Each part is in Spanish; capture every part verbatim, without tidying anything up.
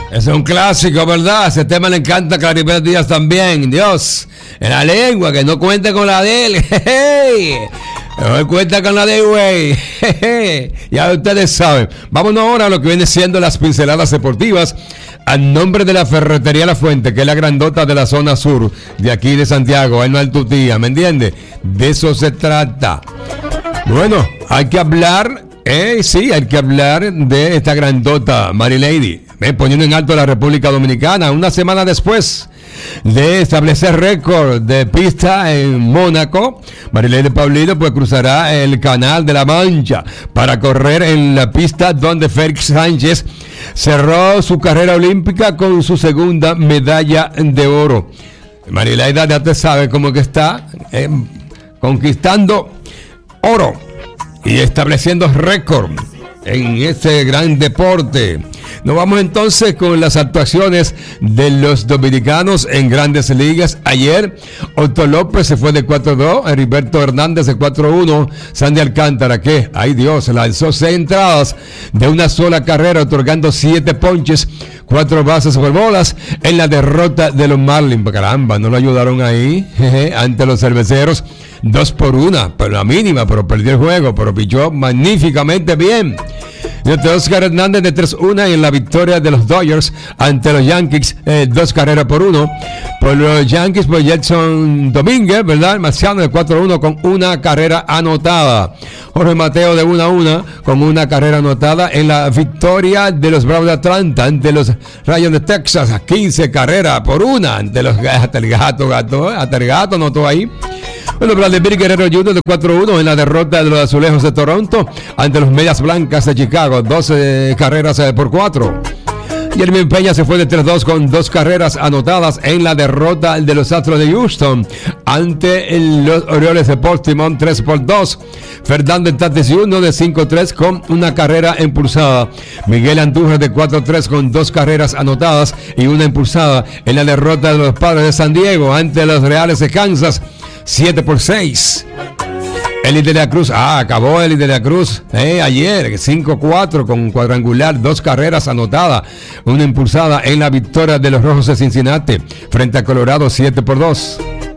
Es un clásico, ¿verdad? Ese tema le encanta a Claribel Díaz también. Dios, en la lengua, que no cuente con la de él. Jeje. No cuenta con la de güey. Ya ustedes saben. Vámonos ahora a lo que viene siendo las pinceladas deportivas. A nombre de la Ferretería La Fuente, que es la grandota de la zona sur de aquí de Santiago, en Altutía, ¿me entiende? De eso se trata. Bueno, hay que hablar, eh, sí, hay que hablar de esta grandota, Marilady, eh, poniendo en alto a la República Dominicana una semana después de establecer récord de pista en Mónaco. Marilady Paulino pues cruzará el Canal de la Mancha para correr en la pista donde Félix Sánchez cerró su carrera olímpica con su segunda medalla de oro. Marilady ya te sabe cómo que está eh, conquistando oro y estableciendo récord en este gran deporte. Nos vamos entonces con las actuaciones de los dominicanos en Grandes Ligas. Ayer, Otto López se fue de cuatro dos, Heriberto Hernández de cuatro uno, Sandy Alcántara, que, ay Dios, lanzó seis entradas de una sola carrera, otorgando siete ponches, cuatro bases por bolas en la derrota de los Marlins. Caramba, no lo ayudaron ahí, jeje, ante los cerveceros, dos por una, pero la mínima, pero perdió el juego, pero pichó magníficamente bien. De Oscar Hernández de tres uno en la victoria de los Dodgers ante los Yankees, eh, dos carreras por uno. Por los Yankees, pues Jetson Domínguez, ¿verdad? Marciano de cuatro uno con una carrera anotada. Jorge Mateo de uno a uno con una carrera anotada en la victoria de los Bravos de Atlanta ante los Rayos de Texas, a quince carreras por una ante los hasta el gato, gato, hasta el gato anotó ahí. Bueno, Vladimir Guerrero junior de cuatro uno en la derrota de los Azulejos de Toronto ante los Medias Blancas de Chicago, doce carreras por cuatro. Yermin Peña se fue de tres dos con dos carreras anotadas en la derrota de los Astros de Houston ante los Orioles de Baltimore, tres por dos. Fernando Tatis uno de cinco tres con una carrera impulsada. Miguel Andújar de cuatro tres con dos carreras anotadas y una impulsada en la derrota de los Padres de San Diego ante los Reales de Kansas, siete por seis. Eli de la Cruz, ah, acabó Eli de la Cruz eh, ayer, cinco cuatro con cuadrangular, dos carreras anotadas, una impulsada en la victoria de los Rojos de Cincinnati frente a Colorado, siete por dos.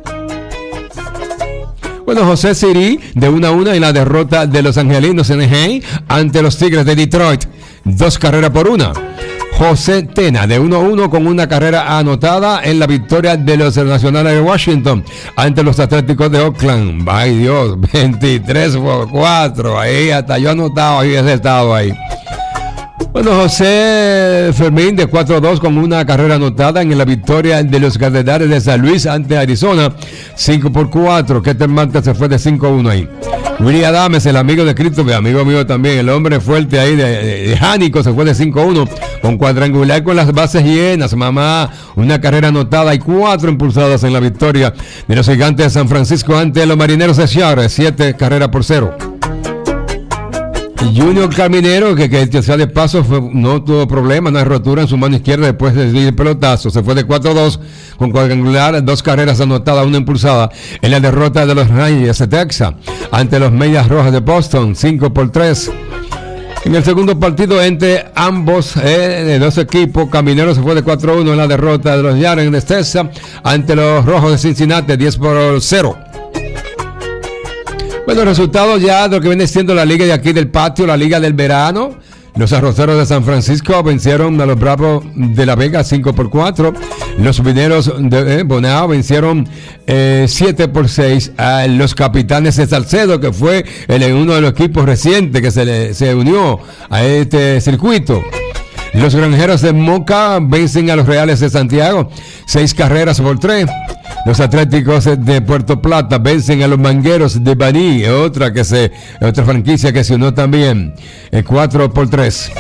Bueno, José Siri de uno a uno en la derrota de los Angelinos en Anaheim ante los Tigres de Detroit, dos carreras por una. José Tena de uno a uno con una carrera anotada en la victoria de los Nacionales de Washington ante los Atléticos de Oakland. Ay Dios, veintitrés por cuatro. Ahí hasta yo anotado ahí ese estado ahí. Bueno, José Fermín de cuatro dos con una carrera anotada en la victoria de los Cardenales de San Luis ante Arizona, cinco por cuatro. Ketel Marte se fue de cinco a uno ahí. Willy Adames, el amigo de Cristo, mi amigo mío también, el hombre fuerte ahí de, de, de Jánico, se fue de cinco a uno con cuadrangular con las bases llenas, mamá, una carrera anotada y cuatro impulsadas en la victoria de los Gigantes de San Francisco ante los Marineros de Seattle, siete carreras por cero. Junior Caminero, que, que sea de paso, fue, no tuvo problema, una rotura en su mano izquierda después del pelotazo. Se fue de cuatro dos con cuadrangular, dos carreras anotadas, una impulsada en la derrota de los Rangers de Texas ante los Medias Rojas de Boston, cinco por tres. En el segundo partido entre ambos eh, de dos equipos, Caminero se fue de cuatro uno en la derrota de los Giants de Texas ante los Rojos de Cincinnati, diez por cero. Bueno, resultados ya de lo que viene siendo la liga de aquí del patio, la liga del verano. Los Arroceros de San Francisco vencieron a los Bravos de La Vega cinco por cuatro. Los Mineros de eh, Bonao vencieron eh, siete por seis a los Capitanes de Salcedo, que fue el, uno de los equipos recientes que se, le, se unió a este circuito. Los Granjeros de Moca vencen a los Reales de Santiago, seis carreras por tres. Los Atléticos de Puerto Plata vencen a los Mangueros de Baní, otra que se, otra franquicia que se unió también, cuatro por tres.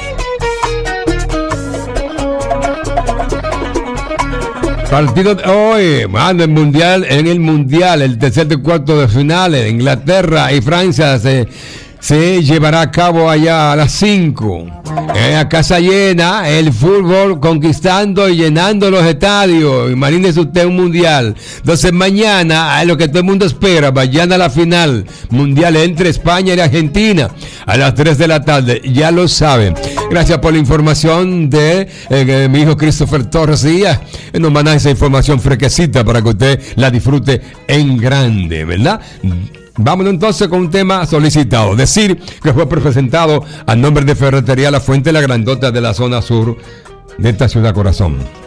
Partido de hoy, mano, el mundial, en el mundial, el tercer y cuarto de finales, Inglaterra y Francia se se llevará a cabo allá a las cinco. Eh, a casa llena, el fútbol conquistando y llenando los estadios. Imagínese usted un mundial. Entonces mañana, a lo que todo el mundo espera, mañana la final mundial entre España y Argentina a las tres de la tarde. Ya lo saben. Gracias por la información de eh, mi hijo Christopher Torres Díaz. Nos manda esa información fresquecita para que usted la disfrute en grande, ¿verdad? Vámonos entonces con un tema solicitado. Decir que fue presentado a nombre de Ferretería La Fuente, la grandota de la zona sur de esta ciudad corazón.